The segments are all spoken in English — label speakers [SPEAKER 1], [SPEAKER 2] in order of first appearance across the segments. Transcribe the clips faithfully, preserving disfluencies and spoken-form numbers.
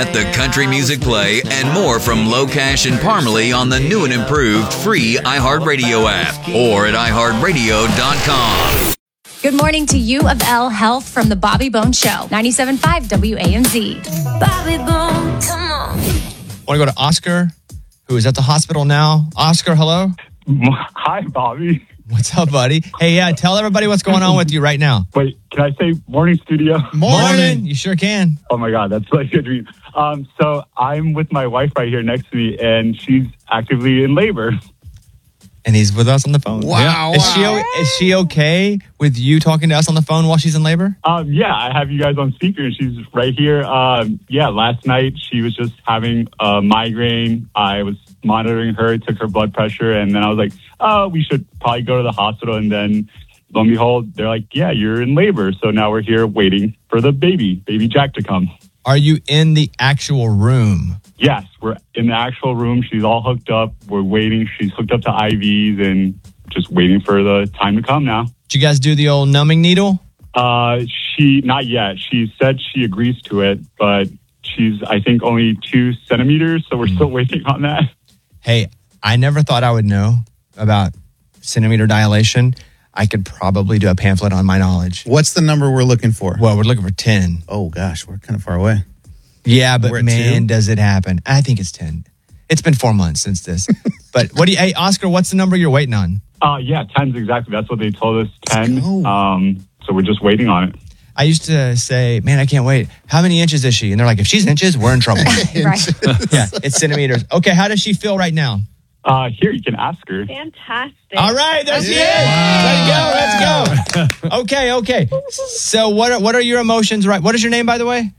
[SPEAKER 1] Let the country music play and more from Locash and Parmalee on the new and improved free iHeartRadio app or at i heart radio dot com.
[SPEAKER 2] Good morning to U of L Health from the Bobby Bone Show. ninety-seven point five W A M Z. Bobby Bone, come on.
[SPEAKER 3] I want to go to Oscar, who is at the hospital now. Oscar, hello.
[SPEAKER 4] Hi, Bobby.
[SPEAKER 3] What's up, buddy? Hey, yeah, tell everybody what's going on with you right now.
[SPEAKER 4] Wait, can I say morning studio?
[SPEAKER 3] Morning. morning. You sure can.
[SPEAKER 4] Oh, my God. That's like a dream. Um, so I'm with my wife right here next to me, and she's actively in labor.
[SPEAKER 3] And he's with us on the phone.
[SPEAKER 5] Wow.
[SPEAKER 3] Is she, is she okay with you talking to us on the phone while she's in labor?
[SPEAKER 4] Um, yeah, I have you guys on speaker, and she's right here. Um, yeah, last night she was just having a migraine. I was monitoring her, took her blood pressure, and then I was like, oh, we should probably go to the hospital. And then, lo and behold, they're like, yeah, you're in labor. So now we're here waiting for the baby, baby Jack, to come.
[SPEAKER 3] Are you in the actual room?
[SPEAKER 4] Yes, we're in the actual room. She's all hooked up. We're waiting. She's hooked up to I Vs and just waiting for the time to come now.
[SPEAKER 3] Did you guys do the old numbing needle?
[SPEAKER 4] Uh, she, not yet. She said she agrees to it, but she's, I think, only two centimeters. So we're mm. still waiting on that.
[SPEAKER 3] Hey, I never thought I would know about centimeter dilation. I could probably do a pamphlet on my knowledge.
[SPEAKER 5] What's the number we're looking for?
[SPEAKER 3] Well, we're looking for ten.
[SPEAKER 5] Oh, gosh, we're kind of far away.
[SPEAKER 3] Yeah, but
[SPEAKER 5] We're
[SPEAKER 3] man,
[SPEAKER 5] two?
[SPEAKER 3] does it happen. I think it's ten. It's been four months since this. But what do you, hey, Oscar, what's the number you're waiting on?
[SPEAKER 4] Uh, yeah, ten's exactly. That's what they told us, ten.
[SPEAKER 5] Oh.
[SPEAKER 4] Um, so we're just waiting on it.
[SPEAKER 3] I used to say, man, I can't wait. How many inches is she? And they're like, if she's inches, we're in trouble.
[SPEAKER 2] Right.
[SPEAKER 3] Yeah, it's centimeters. Okay, how does she feel right now?
[SPEAKER 4] Uh, here, you can ask her.
[SPEAKER 6] Fantastic.
[SPEAKER 3] All right, there she
[SPEAKER 5] Yeah.
[SPEAKER 3] is. Let's go, let's go. Okay, okay. So what are, what are your emotions right? What is your name, by the way?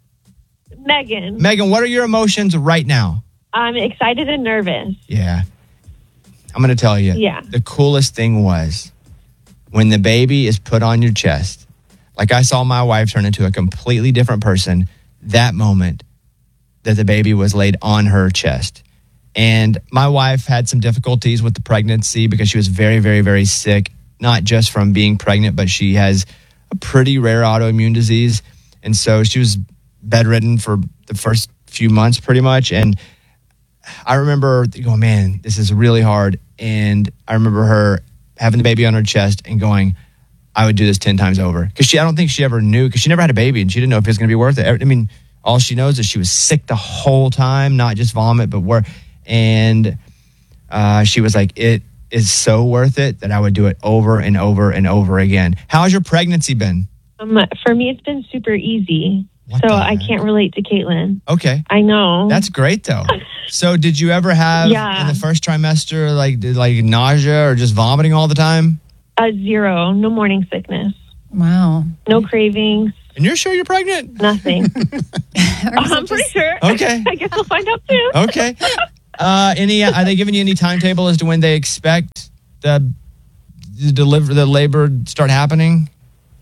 [SPEAKER 6] Megan.
[SPEAKER 3] Megan, what are your emotions right now?
[SPEAKER 6] I'm excited and nervous.
[SPEAKER 3] Yeah. I'm going to tell you.
[SPEAKER 6] Yeah.
[SPEAKER 3] The coolest thing was when the baby is put on your chest. Like I saw my wife turn into a completely different person that moment that the baby was laid on her chest. And my wife had some difficulties with the pregnancy because she was very, very, very sick, not just from being pregnant, but she has a pretty rare autoimmune disease. And so she was bedridden for the first few months pretty much. And I remember going, man, this is really hard. And I remember her having the baby on her chest and going, I would do this ten times over. Because she, I don't think she ever knew, because she never had a baby and she didn't know if it was going to be worth it. I mean, all she knows is she was sick the whole time, not just vomit, but work. And uh, she was like, it is so worth it that I would do it over and over and over again. How's your pregnancy been?
[SPEAKER 6] Um, for me, it's been super easy.
[SPEAKER 3] What
[SPEAKER 6] so
[SPEAKER 3] the
[SPEAKER 6] I
[SPEAKER 3] heck?
[SPEAKER 6] can't relate to Caitlin.
[SPEAKER 3] Okay.
[SPEAKER 6] I know.
[SPEAKER 3] That's great, though. So did you ever have,
[SPEAKER 6] Yeah.
[SPEAKER 3] in the first trimester, like did, like nausea or just vomiting all the time?
[SPEAKER 6] A zero. No morning sickness.
[SPEAKER 2] Wow.
[SPEAKER 6] No cravings.
[SPEAKER 3] And you're sure you're pregnant?
[SPEAKER 6] Nothing.
[SPEAKER 2] Or is it
[SPEAKER 6] I'm pretty
[SPEAKER 2] just-
[SPEAKER 6] sure.
[SPEAKER 3] Okay.
[SPEAKER 6] I guess we'll find out soon.
[SPEAKER 3] Okay. Uh, any? Are they giving you any timetable as to when they expect the the deliver the labor start happening?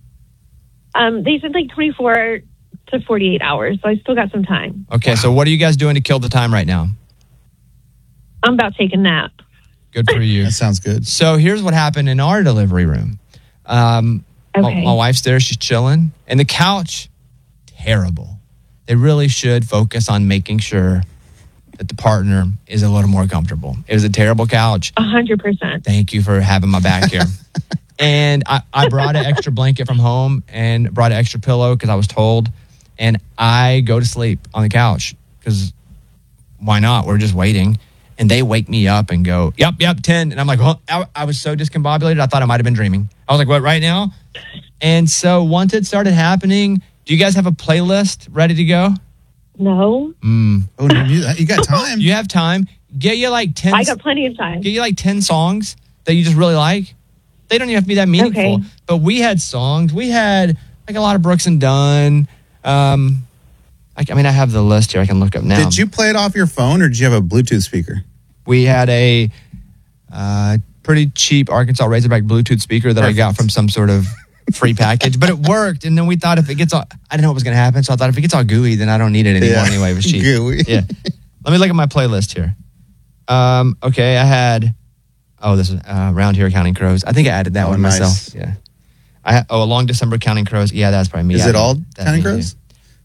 [SPEAKER 6] Um, they said like twenty-four to forty-eight hours, so I still got some time.
[SPEAKER 3] Okay. So what are you guys doing to kill the time right now?
[SPEAKER 6] I'm about to take a nap.
[SPEAKER 3] Good for you.
[SPEAKER 5] That sounds good.
[SPEAKER 3] So here's what happened in our delivery room. Um, my,
[SPEAKER 6] Okay.
[SPEAKER 3] my wife's there. She's chilling. And the couch, terrible. They really should focus on making sure that the partner is a little more comfortable. It was a terrible couch.
[SPEAKER 6] A hundred percent.
[SPEAKER 3] Thank you for having my back here. And I, I brought an extra blanket from home and brought an extra pillow because I was told. And I go to sleep on the couch because why not? We're just waiting. And they wake me up and go, yep, yep, ten. And I'm like, well, I, I was so discombobulated, I thought I might have been dreaming. I was like, what, right now? And so once it started happening, do you guys have a playlist ready to go?
[SPEAKER 6] No,
[SPEAKER 3] Mm.
[SPEAKER 5] Oh, no, you, you got time.
[SPEAKER 3] You have time. Get you like ten.
[SPEAKER 6] I got plenty of time.
[SPEAKER 3] Get you like ten songs that you just really like. They don't even have to be that meaningful.
[SPEAKER 6] Okay.
[SPEAKER 3] But we had songs. We had like a lot of Brooks and Dunn. Um, I, I mean, I have the list here. I can look up now.
[SPEAKER 5] Did you play it off your phone or did you have a Bluetooth speaker?
[SPEAKER 3] We had a uh, pretty cheap Arkansas Razorback Bluetooth speaker that I got from some sort of free package, but it worked. And then we thought if it gets all, I didn't know what was going to happen. So I thought if it gets all gooey, then I don't need it anymore
[SPEAKER 5] Yeah.
[SPEAKER 3] anyway. It was cheap.
[SPEAKER 5] Gooey.
[SPEAKER 3] Yeah. Let me look at my playlist here. Um, okay. I had, oh, this is uh, Round Here Counting Crows. I think I added that
[SPEAKER 5] Oh,
[SPEAKER 3] one
[SPEAKER 5] nice.
[SPEAKER 3] myself. Yeah. I ha- Oh, A Long December Counting Crows. Yeah, that's probably me.
[SPEAKER 5] Is
[SPEAKER 3] I
[SPEAKER 5] it all
[SPEAKER 3] added that
[SPEAKER 5] Counting
[SPEAKER 3] thing,
[SPEAKER 5] Crows?
[SPEAKER 3] yeah.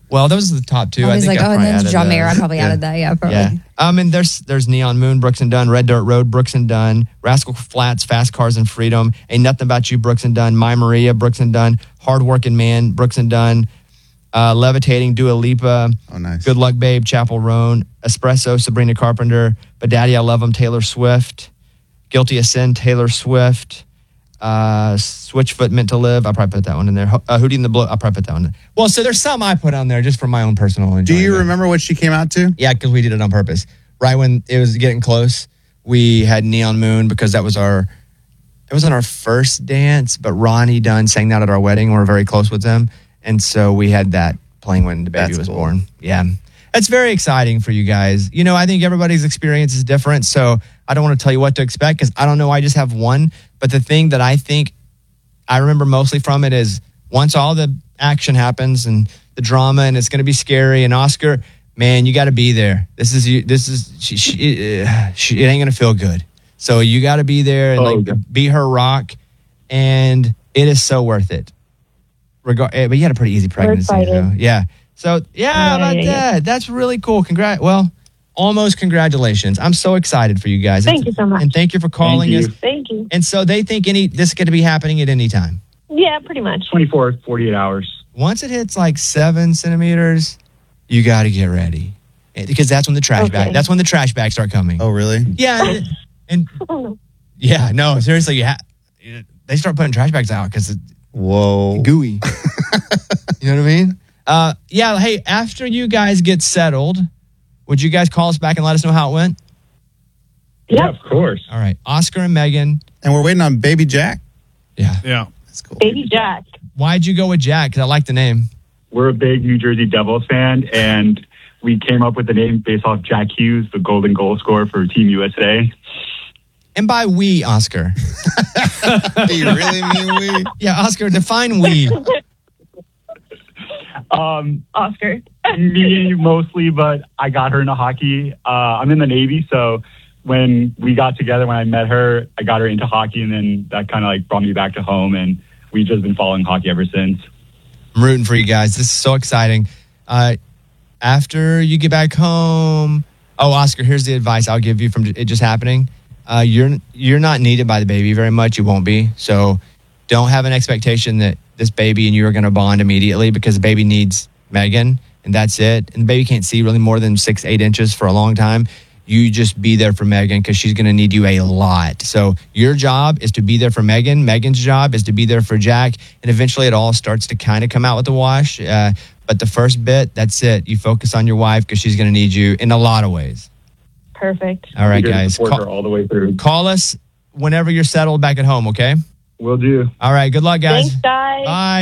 [SPEAKER 3] Well, those are the top two.
[SPEAKER 7] I was
[SPEAKER 3] think
[SPEAKER 7] like,
[SPEAKER 3] I
[SPEAKER 7] oh, and
[SPEAKER 3] probably
[SPEAKER 7] then
[SPEAKER 3] added
[SPEAKER 7] John Mayer. I
[SPEAKER 3] those.
[SPEAKER 7] probably
[SPEAKER 3] Yeah.
[SPEAKER 7] added that. Yeah, probably.
[SPEAKER 3] Yeah. Um, and there's there's Neon Moon, Brooks and Dunn, Red Dirt Road, Brooks and Dunn, Rascal Flats, Fast Cars and Freedom, Ain't Nothing About You, Brooks and Dunn, My Maria, Brooks and Dunn, Hard Working Man, Brooks and Dunn, uh, Levitating, Dua Lipa,
[SPEAKER 5] Oh, nice.
[SPEAKER 3] Good Luck Babe, Chapel Roan, Espresso, Sabrina Carpenter, But Daddy I Love 'Em, Taylor Swift, Guilty of Sin, Taylor Swift, uh, Switchfoot, Meant to Live. I'll probably put that one in there. Ho- Uh, Hootie and the Blow. I'll probably put that one in there. Well, so there's some I put on there just for my own personal
[SPEAKER 5] Do
[SPEAKER 3] enjoyment.
[SPEAKER 5] you remember what she came out to?
[SPEAKER 3] Yeah, because we did it on purpose. Right when it was getting close, we had Neon Moon because that was our, it wasn't our first dance, but Ronnie Dunn sang that at our wedding. We were very close with them. And so we had that playing when the baby
[SPEAKER 5] That's
[SPEAKER 3] was
[SPEAKER 5] cool.
[SPEAKER 3] born. Yeah. It's very exciting for you guys. You know, I think everybody's experience is different. So I don't want to tell you what to expect because I don't know. I just have one. But the thing that I think I remember mostly from it is once all the action happens and the drama and it's going to be scary and Oscar, man, you got to be there. This is you. This is she. she, uh, she it ain't going to feel good. So you got to be there and
[SPEAKER 4] Oh,
[SPEAKER 3] like
[SPEAKER 4] yeah.
[SPEAKER 3] be her rock, and it is so worth it. Regard, but you had a pretty easy pregnancy,
[SPEAKER 6] excited.
[SPEAKER 3] though. Yeah. So yeah,
[SPEAKER 6] Yeah,
[SPEAKER 3] about
[SPEAKER 6] yeah, yeah.
[SPEAKER 3] that. That's really cool. Congrat. Well, almost congratulations. I'm so excited for you guys.
[SPEAKER 6] Thank you so much.
[SPEAKER 3] And thank you for calling
[SPEAKER 4] you.
[SPEAKER 3] us.
[SPEAKER 6] Thank you.
[SPEAKER 3] And so they think any this is going to be happening at any time.
[SPEAKER 6] Yeah, pretty much.
[SPEAKER 4] twenty-four, forty-eight hours.
[SPEAKER 3] Once it hits like seven centimeters, you got to get ready Eh, because that's when the trash
[SPEAKER 6] Okay.
[SPEAKER 3] bag. That's when the trash bags start coming.
[SPEAKER 5] Oh, really?
[SPEAKER 3] Yeah, and, and yeah, no, seriously, you ha- they start putting trash bags out because it's
[SPEAKER 5] Whoa.
[SPEAKER 3] gooey. You know what I mean? Uh, yeah. Hey, after you guys get settled, would you guys call us back and let us know how it went?
[SPEAKER 4] Yeah, of course.
[SPEAKER 3] All right, Oscar and Megan.
[SPEAKER 5] And we're waiting on Baby Jack.
[SPEAKER 3] Yeah.
[SPEAKER 8] Yeah.
[SPEAKER 5] That's cool.
[SPEAKER 6] Baby Jack.
[SPEAKER 3] Why'd you go with Jack? Because I like the name.
[SPEAKER 4] We're a big New Jersey Devils fan, and we came up with the name based off Jack Hughes, the golden goal scorer for Team U S A.
[SPEAKER 3] And by we, Oscar.
[SPEAKER 5] Do you really mean we?
[SPEAKER 3] Yeah, Oscar, define we.
[SPEAKER 4] Um,
[SPEAKER 6] Oscar.
[SPEAKER 4] me mostly, but I got her into hockey. Uh, I'm in the Navy, so when we got together, when I met her, I got her into hockey, and then that kind of like brought me back to home, and we've just been following hockey ever since.
[SPEAKER 3] I'm rooting for you guys. This is so exciting. Uh, after you get back home, oh, Oscar, here's the advice I'll give you from it just happening. Uh, you're you're not needed by the baby very much. You won't be. So don't have an expectation that this baby and you are going to bond immediately because the baby needs Megan and that's it. And the baby can't see really more than six, eight inches for a long time. You just be there for Megan because she's going to need you a lot. So your job is to be there for Megan. Megan's job is to be there for Jack. And eventually it all starts to kind of come out with the wash. Uh, but the first bit, that's it. You focus on your wife because she's going to need you in a lot of ways.
[SPEAKER 6] Perfect.
[SPEAKER 3] All right,
[SPEAKER 4] We're gonna
[SPEAKER 3] guys.
[SPEAKER 4] support
[SPEAKER 3] Call,
[SPEAKER 4] her all the way through.
[SPEAKER 3] call us whenever you're settled back at home, okay?
[SPEAKER 4] Will do.
[SPEAKER 3] All right. Good luck, guys.
[SPEAKER 6] Thanks, guys.
[SPEAKER 3] Bye.